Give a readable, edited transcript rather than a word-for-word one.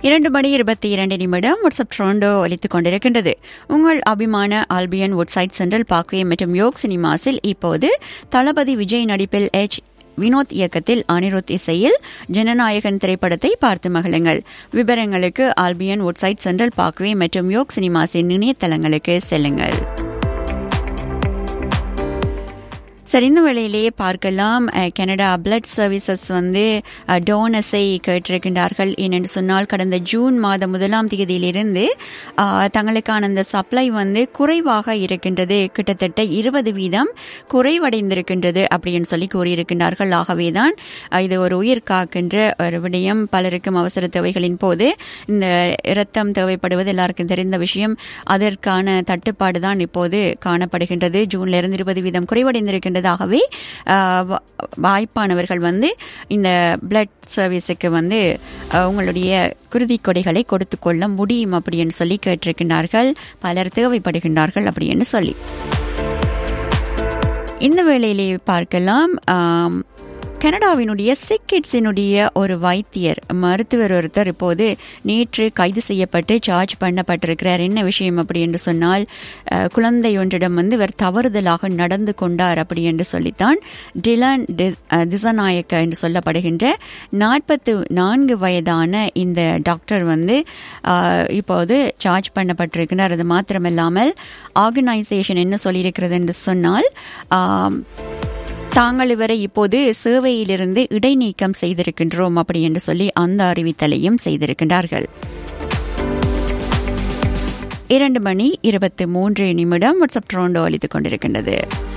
2:22 WhatsApp ட்ரோண்டோ ஒலித்துக் கொண்டிருக்கின்றது. உங்கள் அபிமான ஆல்பியன் வுட்சைட் சென்ட்ரல் பார்க்வே மற்றும் யோக் சினிமாஸில் இப்போது தளபதி விஜய் நடிப்பில் வினோத் இயக்கத்தில் அனிருத் இசையில் ஜனநாயகன் திரைப்படத்தை பார்த்து மகிழுங்கள். விவரங்களுக்கு ஆல்பியன் வுட்சைட் சென்ட்ரல் பார்க்வே மற்றும் யோக் சினிமாஸின் இணையதளங்களுக்கு செல்லுங்கள். சரி, இந்த வேளையிலேயே பார்க்கலாம். Canada blood services டோனஸை கேட்டிருக்கின்றார்கள். ஏனென்று சொன்னால் கடந்த ஜூன் மாதம் 1ஆம் தேதியிலிருந்து தங்களுக்கான அந்த சப்ளை குறைவாக இருக்கின்றது, கிட்டத்தட்ட 20% குறைவடைந்திருக்கின்றது அப்படின்னு சொல்லி கூறியிருக்கின்றார்கள். ஆகவேதான் இது ஒரு உயிர் காக்கின்ற ஒரு விடயம். பலருக்கும் அவசர தேவைகளின் போது இந்த இரத்தம் தேவைப்படுவது எல்லாருக்கும் தெரிந்த விஷயம். அதற்கான தட்டுப்பாடு தான் இப்போது காணப்படுகின்றது. ஜூன்ல இருந்து 20% குறைவடைந்திருக்கின்றது. ஆகவே வாய்ப்பானவர்கள் இந்த பிளட் சர்வீஸுக்கு உங்களுடைய குருதிக் கொடைகளை கொடுத்து கொள்ள முடியும் அப்படின்னு சொல்லி கேட்டிருக்கின்றார்கள். பலர் தேவைப்படுகின்றார்கள் அப்படின்னு சொல்லி இந்த வேளையிலே பார்க்கலாம். கனடாவினுடைய சிக்கிட்ஸினுடைய ஒரு வைத்தியர் மருத்துவர் ஒருத்தர் இப்போது நேற்று கைது செய்யப்பட்டு சார்ஜ் பண்ணப்பட்டிருக்கிறார். என்ன விஷயம் அப்படி என்று சொன்னால், குழந்தை ஒன்றிடம் இவர் தவறுதலாக நடந்து கொண்டார் அப்படி என்று சொல்லித்தான் டிலன் திசநாயக்க என்று சொல்லப்படுகின்ற 44 வயதான இந்த டாக்டர் இப்போது சார்ஜ் பண்ணப்பட்டிருக்கிறார். அது மாத்திரமில்லாமல் ஆர்கனைசேஷன் என்ன சொல்லியிருக்கிறது என்று சொன்னால், தாங்கள் இவரை இப்போது சேவையிலிருந்து இடைநீக்கம் செய்திருக்கின்றோம் அப்படி என்று சொல்லி அந்த அறிவித்தலையும் செய்திருக்கின்றார்கள். 2:23 வாட்ஸ்அப் ட்ரோண்டோ அளித்துக் கொண்டிருக்கின்றது.